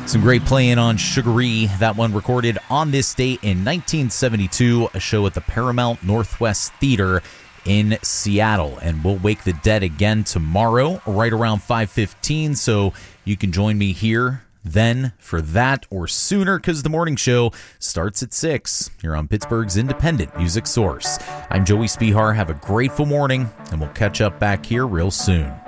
Some great playing on Sugaree. That one recorded on this date in 1972, a show at the Paramount Northwest Theater in Seattle. And we'll wake the dead again tomorrow, right around 5:15, so you can join me here then for that or sooner, because the morning show starts at 6 here on Pittsburgh's independent music source. I'm Joey Spihar. Have a grateful morning, and we'll catch up back here real soon.